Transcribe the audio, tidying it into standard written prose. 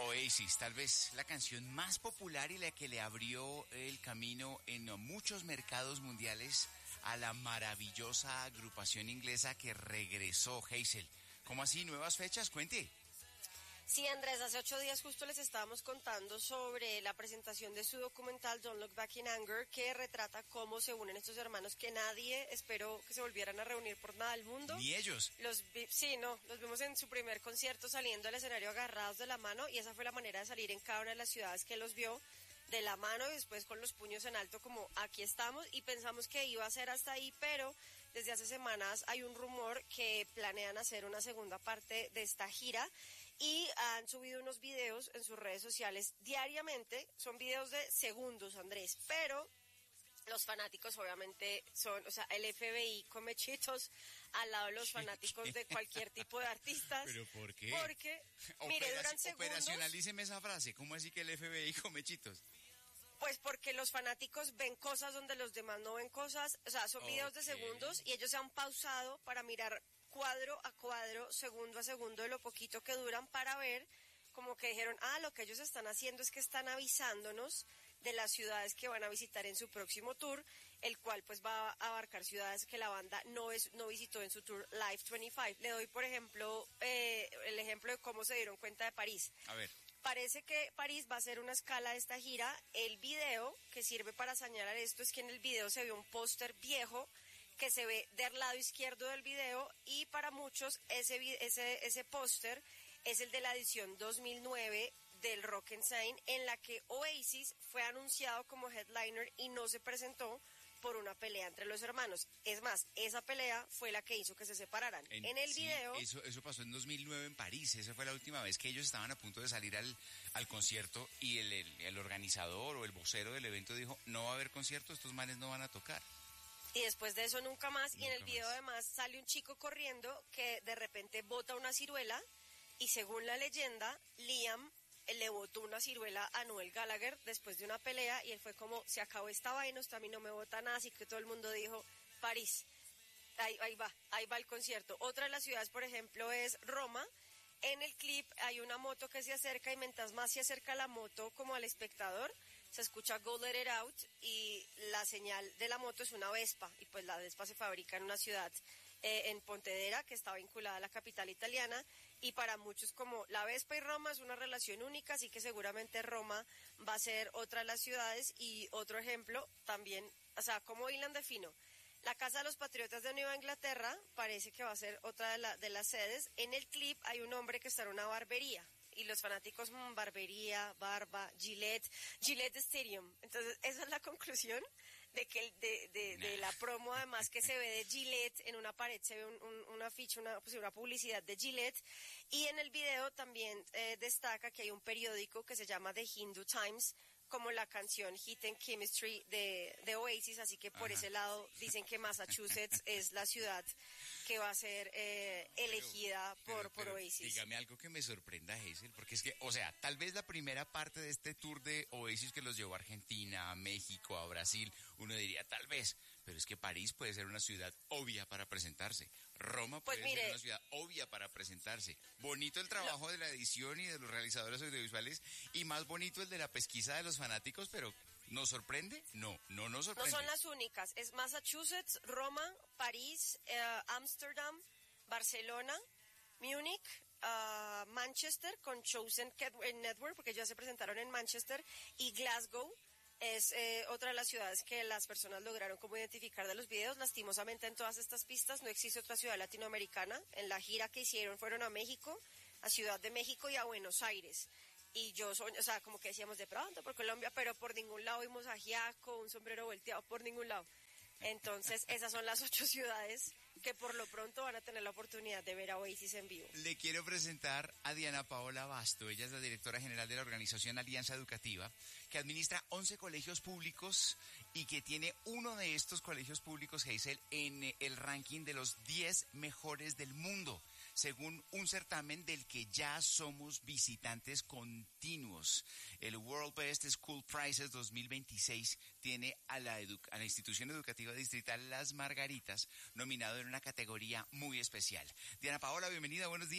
Oasis, tal vez la canción más popular y la que le abrió el camino en muchos mercados mundiales a la maravillosa agrupación inglesa que regresó. Hazel, ¿cómo así? ¿Nuevas fechas? Cuente. Sí, Andrés, hace 8 días justo les estábamos contando sobre la presentación de su documental Don't Look Back in Anger, que retrata cómo se unen estos hermanos que nadie esperó que se volvieran a reunir por nada del mundo. Ni ellos. Los vimos en su primer concierto saliendo al escenario agarrados de la mano, y esa fue la manera de salir en cada una de las ciudades que los vio, de la mano y después con los puños en alto como aquí estamos, y pensamos que iba a ser hasta ahí, pero desde hace semanas hay un rumor que planean hacer una segunda parte de esta gira. Y han subido unos videos en sus redes sociales diariamente, son videos de segundos, Andrés, pero los fanáticos obviamente son, o sea, el FBI come chitos al lado de los fanáticos de cualquier tipo de artistas. ¿Pero por qué? Porque, mire, duran segundos. Operacionalíceme esa frase, ¿cómo así que el FBI come chitos? Pues porque los fanáticos ven cosas donde los demás no ven cosas, o sea, son videos de segundos y ellos se han pausado para mirar cuadro a cuadro, segundo a segundo de lo poquito que duran para ver, como que dijeron, lo que ellos están haciendo es que están avisándonos de las ciudades que van a visitar en su próximo tour, el cual pues va a abarcar ciudades que la banda no visitó en su tour Live 25. Le doy, por ejemplo, el ejemplo de cómo se dieron cuenta de París. A ver. Parece que París va a ser una escala de esta gira. El video que sirve para señalar esto es que en el video se ve un póster viejo que se ve del lado izquierdo del video, y para muchos ese póster es el de la edición 2009 del Rock and Sign, en la que Oasis fue anunciado como headliner y no se presentó por una pelea entre los hermanos. Es más, esa pelea fue la que hizo que se separaran. En el video... Eso pasó en 2009 en París. Esa fue la última vez que ellos estaban a punto de salir al concierto, y el organizador o el vocero del evento dijo, no va a haber concierto, estos manes no van a tocar. Y después de eso nunca más. Y en el video además sale un chico corriendo que de repente bota una ciruela, y según la leyenda, Liam le botó una ciruela a Noel Gallagher después de una pelea, y él fue como, se acabó esta vaina, usted a mí no me bota nada, así que todo el mundo dijo, París, ahí va el concierto. Otra de las ciudades, por ejemplo, es Roma. En el clip hay una moto que se acerca, y mientras más se acerca la moto como al espectador, se escucha Go Let It Out, y la señal de la moto es una Vespa, y pues la Vespa se fabrica en una ciudad en Pontedera, que está vinculada a la capital italiana, y para muchos como la Vespa y Roma es una relación única, así que seguramente Roma va a ser otra de las ciudades. Y otro ejemplo también, o sea, como hilan de fino. La Casa de los Patriotas de Nueva Inglaterra parece que va a ser otra de las sedes. En el clip hay un hombre que está en una barbería, y los fanáticos, barbería, barba, Gillette Stadium. Entonces, esa es la conclusión de que de la promo, además, que se ve de Gillette en una pared, se ve una ficha, una publicidad de Gillette. Y en el video también destaca que hay un periódico que se llama The Hindu Times, como la canción Hit and Chemistry de Oasis, así que por ese lado dicen que Massachusetts es la ciudad que va a ser elegida por Oasis. Dígame algo que me sorprenda, Hazel, porque es que, o sea, tal vez la primera parte de este tour de Oasis que los llevó a Argentina, a México, a Brasil, uno diría tal vez, pero es que París puede ser una ciudad obvia para presentarse, Roma puede ser una ciudad obvia para presentarse. Bonito el trabajo de la edición y de los realizadores audiovisuales, y más bonito el de la pesquisa de los fanáticos, pero ¿nos sorprende? No nos sorprende. No son las únicas, es Massachusetts, Roma, París, Ámsterdam, Barcelona, Múnich, Manchester con Chosen Network, porque ya se presentaron en Manchester, y Glasgow es otra de las ciudades que las personas lograron como identificar de los videos. Lastimosamente en todas estas pistas no existe otra ciudad latinoamericana. En la gira que hicieron fueron a México, a Ciudad de México y a Buenos Aires. Y como que decíamos de pronto por Colombia, pero por ningún lado vimos a Giaco, un sombrero volteado, por ningún lado. Entonces, esas son las 8 ciudades que por lo pronto van a tener la oportunidad de ver a Oasis en vivo. Le quiero presentar a Diana Paola Basto. Ella es la directora general de la organización Alianza Educativa, que administra 11 colegios públicos y que tiene uno de estos colegios públicos, Hazel, en el ranking de los 10 mejores del mundo, según un certamen del que ya somos visitantes continuos. El World Best School Prizes 2026 tiene a la institución educativa distrital Las Margaritas nominado en una categoría muy especial. Diana Paola, bienvenida, buenos días.